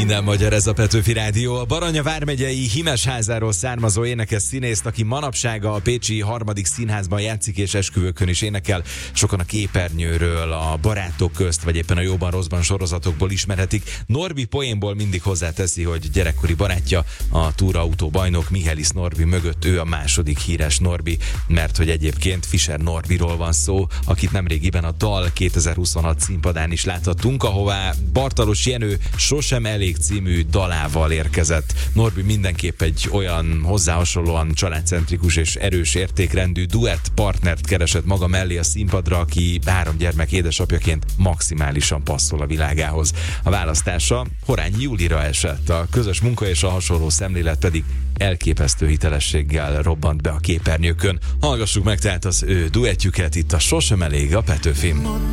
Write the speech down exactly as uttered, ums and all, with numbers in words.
Minden magyar, ez a Petőfi Rádió. A Baranya vármegyei Himesházáról származó énekes színészt, aki manapság a pécsi harmadik színházban játszik és esküvőkön is énekel. Sokan a Képernyőről, a Barátok közt, vagy éppen a Jóban Rosszban sorozatokból ismerhetik. Norbi poénból mindig hozzáteszi, hogy gyerekkori barátja, a túrautó bajnok Mihelis Norbi mögött ő a második híres Norbi, mert hogy egyébként Fischer Norbiról van szó, akit nemrégiben a Dal kétezer-huszonhat színpadán is láthattunk, ahová Bartalos Jenő Sosem elég című dalával érkezett. Norbi mindenképp egy olyan hozzá hasonlóan családcentrikus és erős értékrendű duett partnert keresett maga mellé a színpadra, aki három gyermek édesapjaként maximálisan passzol a világához. A választása Horányi Júlira esett, a közös munka és a hasonló szemlélet pedig elképesztő hitelességgel robbant be a képernyőkön. Hallgassuk meg tehát az ő duettjüket itt a Sosem elég a Petőfin.